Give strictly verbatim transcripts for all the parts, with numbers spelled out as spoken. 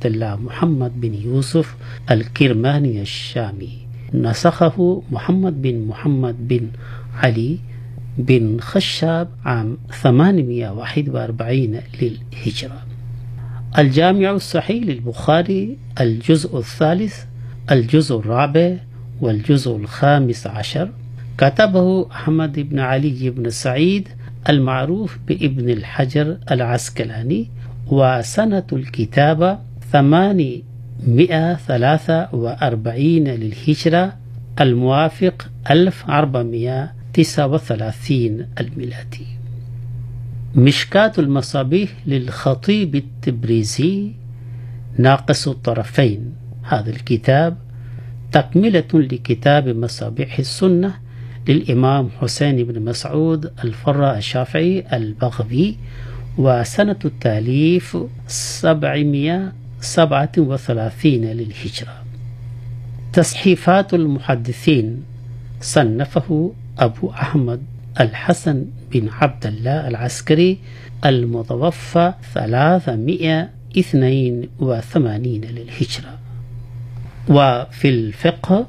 عبد الله محمد بن يوسف الكرماني الشامي، نسخه محمد بن محمد بن علي بن خشاب عام ثمانمائة وواحد وأربعين للهجرة. الجامع الصحيح للبخاري الجزء الثالث الجزء الرابع والجزء الخامس عشر، كتبه أحمد بن علي بن سعيد المعروف بابن الحجر العسقلاني، وسنة الكتابة ثمانمائة وثلاثة وأربعين للهجرة الموافق ألف وأربعمائة وتسعة وثلاثين الميلادي. مشكاة المصابيح للخطيب التبريزي ناقص الطرفين، هذا الكتاب تكملة لكتاب مصابيح السنة للإمام حسين بن مسعود الفراء الشافعي البغوي، وسنة التأليف سبعمائة وسبعة وثلاثين للهجرة. تصحيفات المحدثين صنفه أبو أحمد الحسن بن عبد الله العسكري المتوفى ثلاثمائة واثنين وثمانين للهجرة. وفي الفقه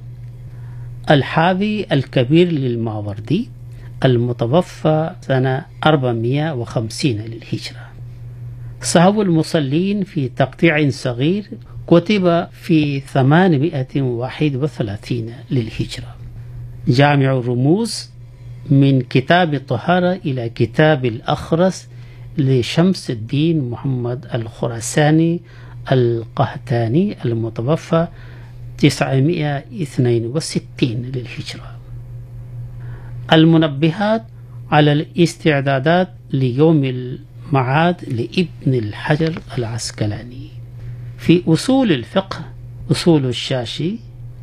الحاوي الكبير للماوردي المتوفى سنة أربعمائة وخمسين للهجرة. صحف المصلين في تقطيع صغير كتب في ثمانمائة وواحد وثلاثين للهجرة. جامع الرموز من كتاب الطهارة إلى كتاب الأخرس لشمس الدين محمد الخراساني القهتاني المتوفى تسعمائة واثنين وستين للهجرة. المنبهات على الاستعدادات ليوم المعاد لابن الحجر العسقلاني. في أصول الفقه أصول الشاشي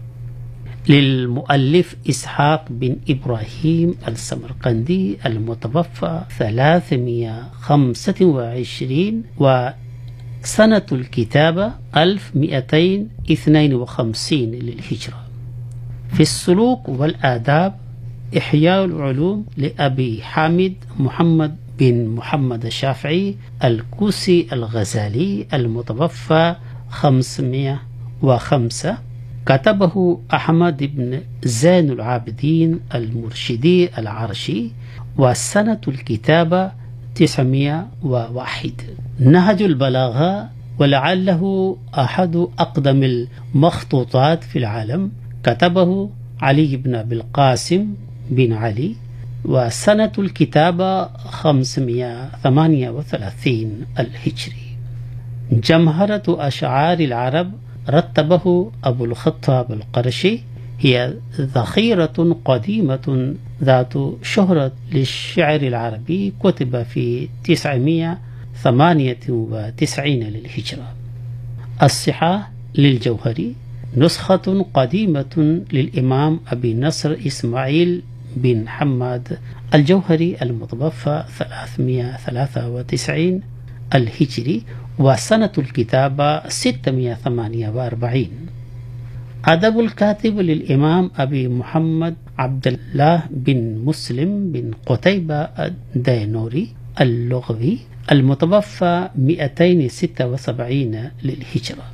للمؤلف إسحاق بن إبراهيم السمرقندي المتوفى ثلاثمائة وخمسة وعشرين، وسنة الكتابة ألف ومئتين واثنين وخمسين للهجرة. في السلوك والآداب إحياء العلوم لأبي حامد محمد بن محمد الشافعي الكوسي الغزالي المتوفى خمسمائة وخمسة، كتبه أحمد بن زين العابدين المرشدي العرشي، وسنة الكتابة تسعمائة وواحد. نهج البلاغة ولعله أحد أقدم المخطوطات في العالم، كتبه علي بن أبي القاسم بن علي، وسنة الكتابة خمسمائة وثمانية وثلاثين الهجري. جمهرة أشعار العرب رتبه أبو الخطاب القرشي، هي ذخيرة قديمة ذات شهرة للشعر العربي، كتب في تسعمائة وثمانية وتسعين للهجرة. الصحاح للجوهري نسخة قديمة للإمام أبي نصر إسماعيل بن حماد الجوهري المتوفى ثلاثمائة وثلاثة وتسعين الهجري، وسنة الكتابة ستمائة وثمانية وأربعين. أدب الكاتب للإمام أبي محمد عبد الله بن مسلم بن قتيبة الدينوري اللغوي المتوفى مئتين وستة وسبعين للهجرة.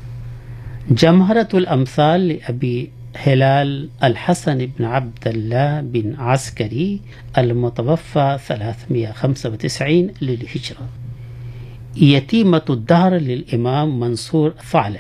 جمهرة الأمثال لأبي هلال الحسن بن عبد الله بن عسكري المتوفى ثلاثمائة وخمسة وتسعين للهجرة. يتيمة الدهر للإمام منصور ثعلب.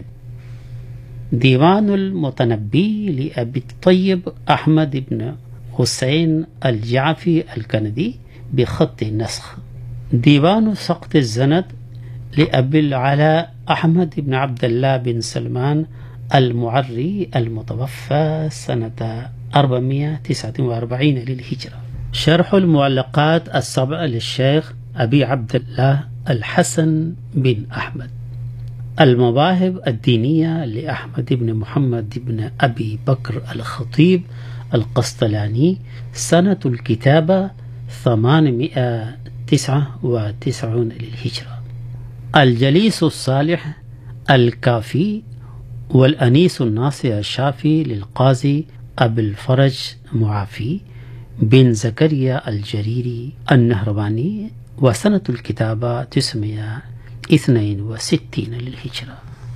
ديوان المتنبي لأبي الطيب أحمد بن حسين الجعفي الكندي بخط النسخ. ديوان سقط الزند لأبي العلاء أحمد بن عبد الله بن سلمان المعري المتوفى سنة أربعمائة وتسعة وأربعين للهجرة. شرح المعلقات السبع للشيخ أبي عبد الله الحسن بن أحمد. المواهب الدينية لأحمد بن محمد بن أبي بكر الخطيب القسطلاني، سنة الكتابة ثمانمائة وتسعة وتسعين للهجرة. الجليس الصالح الكافي والأنيس الناصر الشافي للقاضي أبي الفرج معافي بن زكريا الجريري النهرواني، وسنة الكتابة تسعمائة واثنين وستين للهجرة.